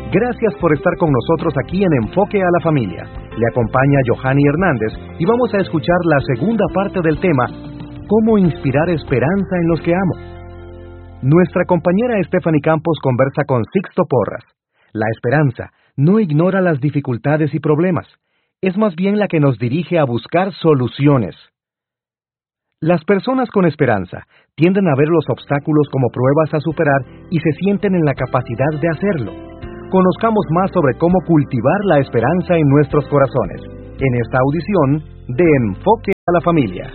Gracias por estar con nosotros aquí en Enfoque a la Familia. Le acompaña Johanny Hernández y vamos a escuchar la segunda parte del tema, ¿cómo inspirar esperanza en los que amo? Nuestra compañera Stephanie Campos conversa con Sixto Porras. La esperanza no ignora las dificultades y problemas, es más bien la que nos dirige a buscar soluciones. Las personas con esperanza tienden a ver los obstáculos como pruebas a superar y se sienten en la capacidad de hacerlo. Conozcamos más sobre cómo cultivar la esperanza en nuestros corazones, en esta audición de Enfoque a la Familia.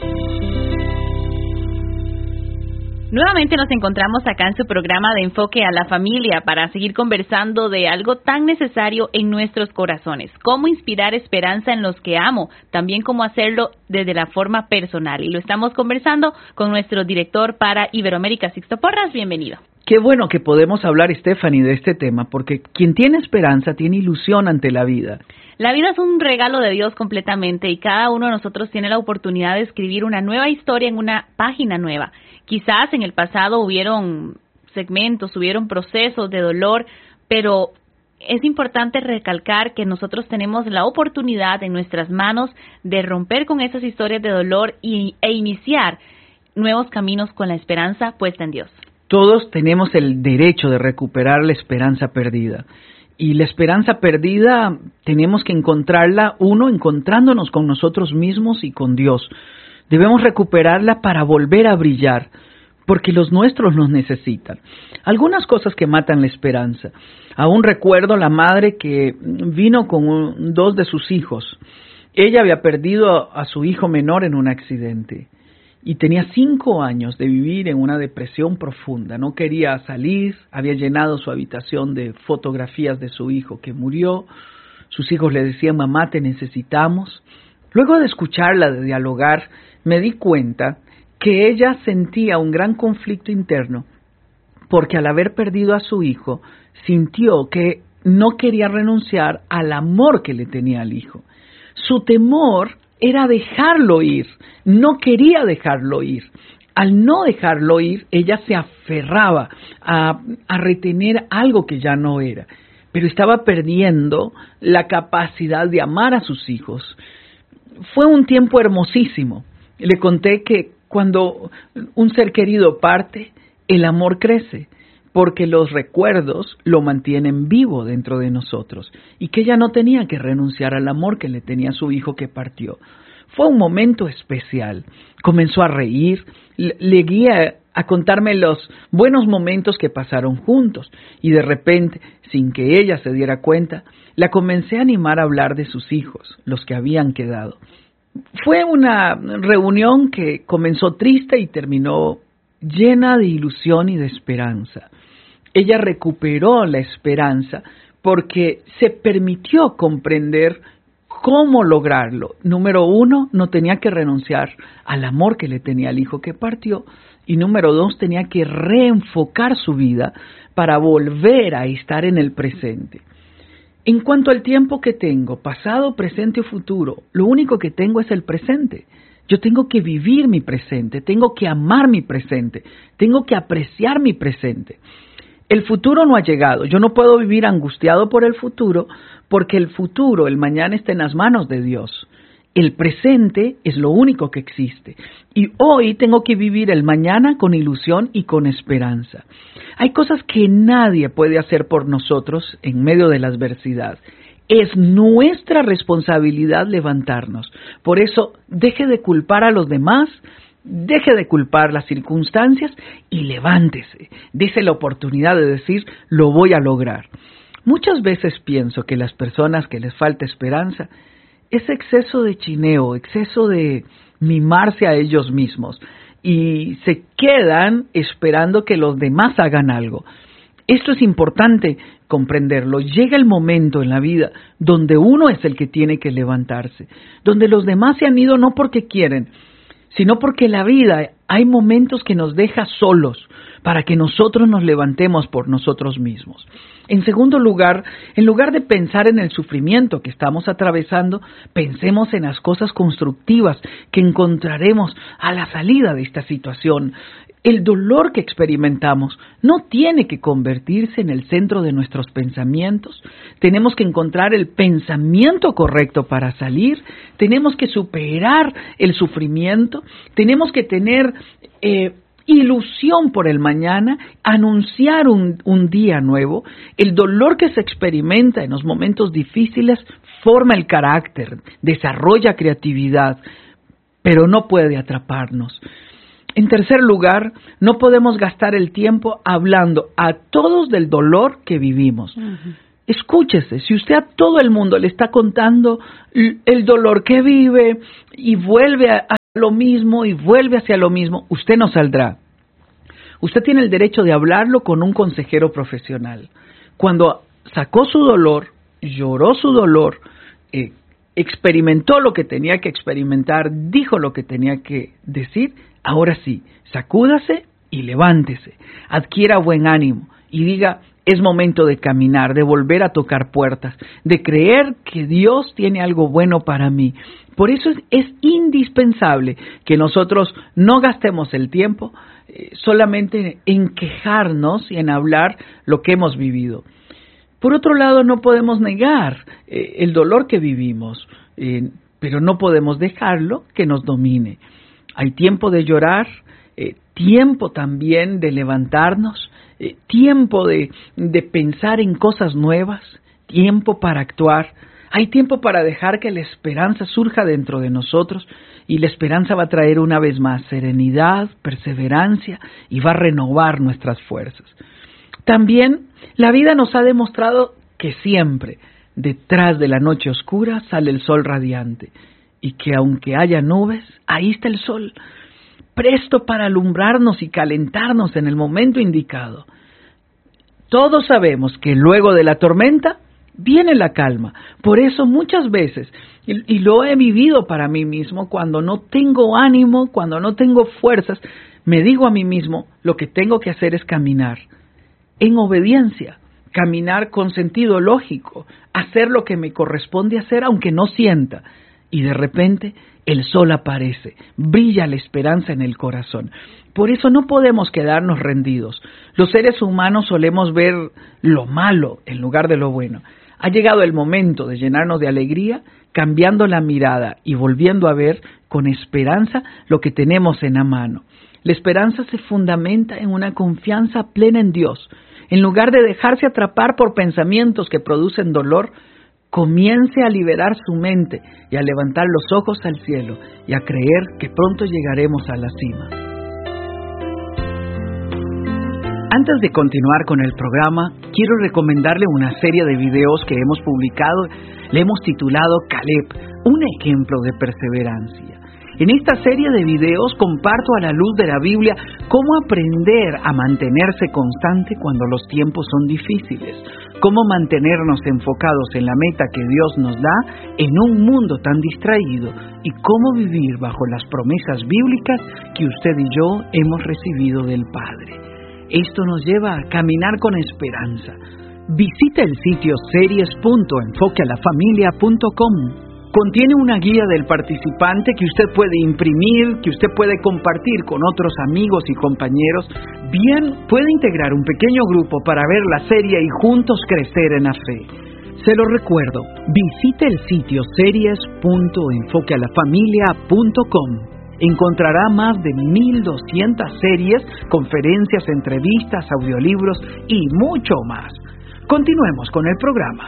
Nuevamente nos encontramos acá en su programa de Enfoque a la Familia para seguir conversando de algo tan necesario en nuestros corazones. Cómo inspirar esperanza en los que amo, también cómo hacerlo desde la forma personal. Y lo estamos conversando con nuestro director para Iberoamérica, Sixto Porras. Bienvenido. Qué bueno que podemos hablar, Stephanie, de este tema, porque quien tiene esperanza tiene ilusión ante la vida. La vida es un regalo de Dios completamente y cada uno de nosotros tiene la oportunidad de escribir una nueva historia en una página nueva. Quizás en el pasado hubieron segmentos, hubieron procesos de dolor, pero es importante recalcar que nosotros tenemos la oportunidad en nuestras manos de romper con esas historias de dolor e iniciar nuevos caminos con la esperanza puesta en Dios. Todos tenemos el derecho de recuperar la esperanza perdida. Y la esperanza perdida tenemos que encontrarla, encontrándonos con nosotros mismos y con Dios. Debemos recuperarla para volver a brillar, porque los nuestros nos necesitan. Algunas cosas que matan la esperanza. Aún recuerdo la madre que vino con dos de sus hijos. Ella había perdido a su hijo menor en un accidente. Y tenía 5 años de vivir en una depresión profunda. No quería salir, había llenado su habitación de fotografías de su hijo que murió. Sus hijos le decían, mamá, te necesitamos. Luego de escucharla, de dialogar, me di cuenta que ella sentía un gran conflicto interno, porque al haber perdido a su hijo, sintió que no quería renunciar al amor que le tenía al hijo. Su temor era dejarlo ir, no quería dejarlo ir. Al no dejarlo ir, ella se aferraba a retener algo que ya no era, pero estaba perdiendo la capacidad de amar a sus hijos. Fue un tiempo hermosísimo. Le conté que cuando un ser querido parte, el amor crece, porque los recuerdos lo mantienen vivo dentro de nosotros, y que ella no tenía que renunciar al amor que le tenía a su hijo que partió. Fue un momento especial. Comenzó a reír, le guía a contarme los buenos momentos que pasaron juntos, y de repente, sin que ella se diera cuenta, la comencé a animar a hablar de sus hijos, los que habían quedado. Fue una reunión que comenzó triste y terminó llena de ilusión y de esperanza. Ella recuperó la esperanza porque se permitió comprender cómo lograrlo. Número 1, no tenía que renunciar al amor que le tenía al hijo que partió. Y número 2, tenía que reenfocar su vida para volver a estar en el presente. En cuanto al tiempo que tengo, pasado, presente o futuro, lo único que tengo es el presente. Yo tengo que vivir mi presente, tengo que amar mi presente, tengo que apreciar mi presente. El futuro no ha llegado, yo no puedo vivir angustiado por el futuro, porque el futuro, el mañana está en las manos de Dios. El presente es lo único que existe. Y hoy tengo que vivir el mañana con ilusión y con esperanza. Hay cosas que nadie puede hacer por nosotros en medio de la adversidad. Es nuestra responsabilidad levantarnos. Por eso, deje de culpar a los demás, deje de culpar las circunstancias y levántese. Dese la oportunidad de decir, lo voy a lograr. Muchas veces pienso que las personas que les falta esperanza es exceso de chineo, exceso de mimarse a ellos mismos y se quedan esperando que los demás hagan algo. Esto es importante comprenderlo. Llega el momento en la vida donde uno es el que tiene que levantarse, donde los demás se han ido no porque quieren, sino porque la vida hay momentos que nos deja solos, para que nosotros nos levantemos por nosotros mismos. En segundo lugar, en lugar de pensar en el sufrimiento que estamos atravesando, pensemos en las cosas constructivas que encontraremos a la salida de esta situación. El dolor que experimentamos no tiene que convertirse en el centro de nuestros pensamientos. Tenemos que encontrar el pensamiento correcto para salir. Tenemos que superar el sufrimiento. Tenemos que tener ilusión por el mañana, anunciar un día nuevo. El dolor que se experimenta en los momentos difíciles forma el carácter, desarrolla creatividad, pero no puede atraparnos. En tercer lugar, no podemos gastar el tiempo hablando a todos del dolor que vivimos. Uh-huh. Escúchese, si usted a todo el mundo le está contando el dolor que vive y vuelve a lo mismo y vuelve hacia lo mismo, usted no saldrá. Usted tiene el derecho de hablarlo con un consejero profesional. Cuando sacó su dolor, lloró su dolor, experimentó lo que tenía que experimentar, dijo lo que tenía que decir, ahora sí, sacúdase y levántese, adquiera buen ánimo y diga, es momento de caminar, de volver a tocar puertas, de creer que Dios tiene algo bueno para mí. Por eso es indispensable que nosotros no gastemos el tiempo solamente en quejarnos y en hablar lo que hemos vivido. Por otro lado, no podemos negar el dolor que vivimos, pero no podemos dejarlo que nos domine. Hay tiempo de llorar, tiempo también de levantarnos, tiempo de pensar en cosas nuevas, tiempo para actuar. Hay tiempo para dejar que la esperanza surja dentro de nosotros y la esperanza va a traer una vez más serenidad, perseverancia y va a renovar nuestras fuerzas. También la vida nos ha demostrado que siempre detrás de la noche oscura sale el sol radiante y que aunque haya nubes, ahí está el sol, presto para alumbrarnos y calentarnos en el momento indicado. Todos sabemos que luego de la tormenta viene la calma. Por eso muchas veces, y lo he vivido para mí mismo, cuando no tengo ánimo, cuando no tengo fuerzas, me digo a mí mismo, lo que tengo que hacer es caminar en obediencia, caminar con sentido lógico, hacer lo que me corresponde hacer aunque no sienta. Y de repente el sol aparece, brilla la esperanza en el corazón. Por eso no podemos quedarnos rendidos. Los seres humanos solemos ver lo malo en lugar de lo bueno. Ha llegado el momento de llenarnos de alegría, cambiando la mirada y volviendo a ver con esperanza lo que tenemos en la mano. La esperanza se fundamenta en una confianza plena en Dios. En lugar de dejarse atrapar por pensamientos que producen dolor, comience a liberar su mente y a levantar los ojos al cielo y a creer que pronto llegaremos a la cima. Antes de continuar con el programa, quiero recomendarle una serie de videos que hemos publicado. Le hemos titulado Caleb, un ejemplo de perseverancia. En esta serie de videos comparto a la luz de la Biblia cómo aprender a mantenerse constante cuando los tiempos son difíciles, cómo mantenernos enfocados en la meta que Dios nos da en un mundo tan distraído y cómo vivir bajo las promesas bíblicas que usted y yo hemos recibido del Padre. Esto nos lleva a caminar con esperanza. Visita el sitio series.enfoquealafamilia.com. Contiene una guía del participante que usted puede imprimir, que usted puede compartir con otros amigos y compañeros. Bien, puede integrar un pequeño grupo para ver la serie y juntos crecer en la fe. Se lo recuerdo, visite el sitio series.enfoquealafamilia.com. Encontrará más de 1,200 series, conferencias, entrevistas, audiolibros y mucho más. Continuemos con el programa.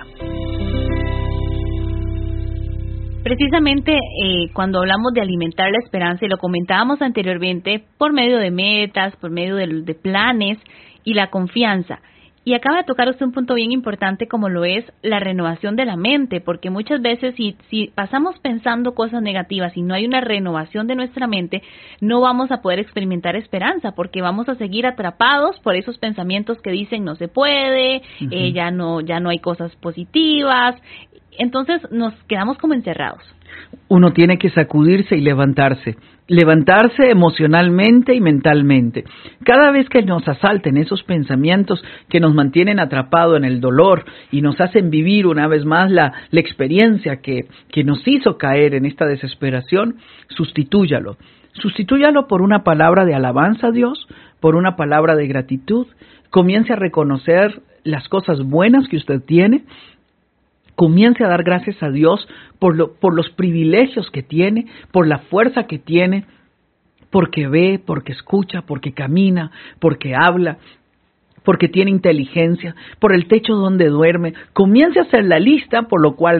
Precisamente cuando hablamos de alimentar la esperanza, y lo comentábamos anteriormente, por medio de metas, por medio de planes y la confianza. Y acaba de tocar usted un punto bien importante como lo es la renovación de la mente, porque muchas veces si pasamos pensando cosas negativas y no hay una renovación de nuestra mente, no vamos a poder experimentar esperanza, porque vamos a seguir atrapados por esos pensamientos que dicen no se puede, ya no hay cosas positivas. entonces nos quedamos como encerrados. Uno tiene que sacudirse y levantarse emocionalmente y mentalmente. Cada vez que nos asalten esos pensamientos que nos mantienen atrapados en el dolor y nos hacen vivir una vez más la experiencia que nos hizo caer en esta desesperación, sustitúyalo. Sustitúyalo por una palabra de alabanza a Dios, por una palabra de gratitud. Comience a reconocer las cosas buenas que usted tiene. Comience a dar gracias a Dios por los privilegios que tiene, por la fuerza que tiene, porque ve, porque escucha, porque camina, porque habla, porque tiene inteligencia, por el techo donde duerme. Comience a hacer la lista, por lo cual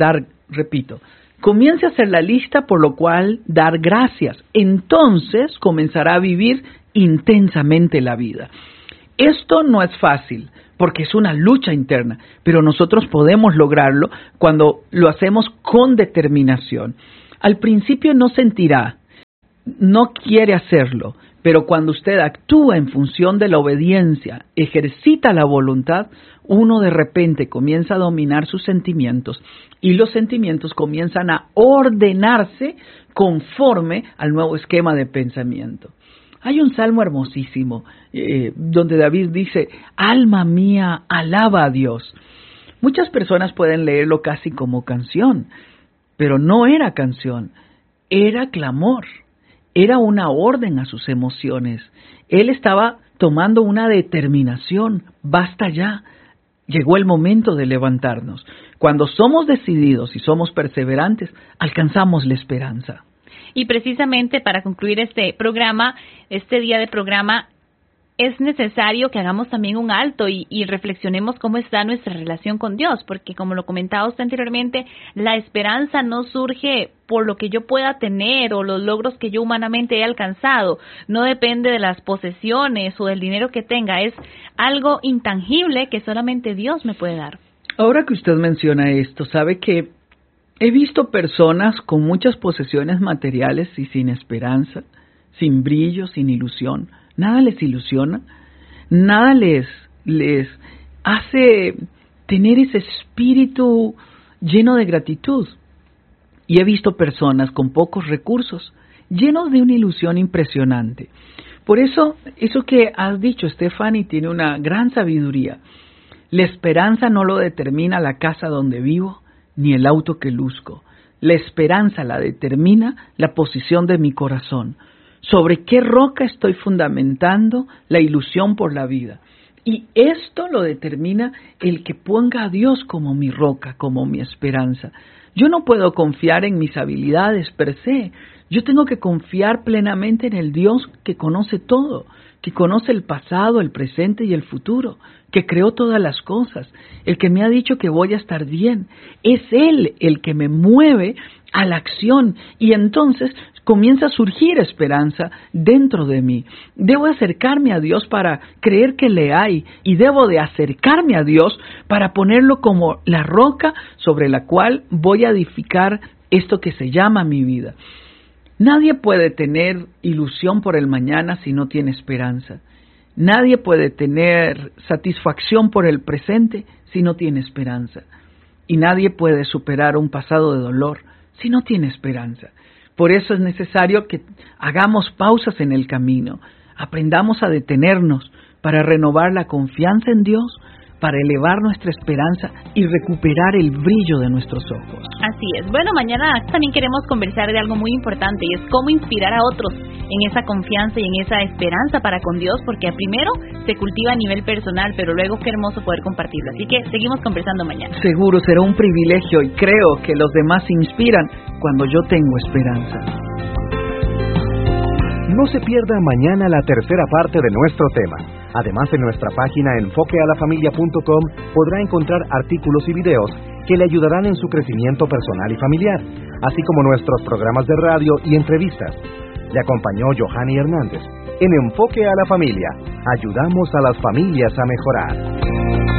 comience a hacer la lista por lo cual dar gracias. Entonces comenzará a vivir intensamente la vida. Esto no es fácil, porque es una lucha interna, pero nosotros podemos lograrlo cuando lo hacemos con determinación. Al principio no sentirá, no quiere hacerlo, pero cuando usted actúa en función de la obediencia, ejercita la voluntad, uno de repente comienza a dominar sus sentimientos y los sentimientos comienzan a ordenarse conforme al nuevo esquema de pensamiento. Hay un salmo hermosísimo donde David dice, alma mía, alaba a Dios. Muchas personas pueden leerlo casi como canción, pero no era canción, era clamor, era una orden a sus emociones. Él estaba tomando una determinación, basta ya, llegó el momento de levantarnos. Cuando somos decididos y somos perseverantes, alcanzamos la esperanza. Y precisamente para concluir este día de programa, es necesario que hagamos también un alto y reflexionemos cómo está nuestra relación con Dios, porque como lo comentaba usted anteriormente, la esperanza no surge por lo que yo pueda tener o los logros que yo humanamente he alcanzado, no depende de las posesiones o del dinero que tenga, es algo intangible que solamente Dios me puede dar. Ahora que usted menciona esto, sabe que he visto personas con muchas posesiones materiales y sin esperanza, sin brillo, sin ilusión. Nada les ilusiona, nada les hace tener ese espíritu lleno de gratitud. Y he visto personas con pocos recursos, llenos de una ilusión impresionante. Por eso que has dicho, Stephanie, tiene una gran sabiduría. La esperanza no lo determina la casa donde vivo, ni el auto que luzco. La esperanza la determina la posición de mi corazón. ¿Sobre qué roca estoy fundamentando la ilusión por la vida? Y esto lo determina el que ponga a Dios como mi roca, como mi esperanza. Yo no puedo confiar en mis habilidades per se. Yo tengo que confiar plenamente en el Dios que conoce todo, que conoce el pasado, el presente y el futuro, que creó todas las cosas, el que me ha dicho que voy a estar bien. Es Él el que me mueve a la acción y entonces comienza a surgir esperanza dentro de mí. Debo acercarme a Dios para creer que le hay y debo de acercarme a Dios para ponerlo como la roca sobre la cual voy a edificar esto que se llama mi vida. Nadie puede tener ilusión por el mañana si no tiene esperanza. Nadie puede tener satisfacción por el presente si no tiene esperanza. Y nadie puede superar un pasado de dolor si no tiene esperanza. Por eso es necesario que hagamos pausas en el camino, aprendamos a detenernos para renovar la confianza en Dios, para elevar nuestra esperanza y recuperar el brillo de nuestros ojos. Así es. Bueno, mañana también queremos conversar de algo muy importante y es cómo inspirar a otros en esa confianza y en esa esperanza para con Dios, porque primero se cultiva a nivel personal, pero luego qué hermoso poder compartirlo. Así que seguimos conversando mañana. Seguro será un privilegio y creo que los demás se inspiran cuando yo tengo esperanza. No se pierda mañana la tercera parte de nuestro tema. Además, en nuestra página enfoquealafamilia.com podrá encontrar artículos y videos que le ayudarán en su crecimiento personal y familiar, así como nuestros programas de radio y entrevistas. Le acompañó Johanny Hernández. En Enfoque a la Familia, ayudamos a las familias a mejorar.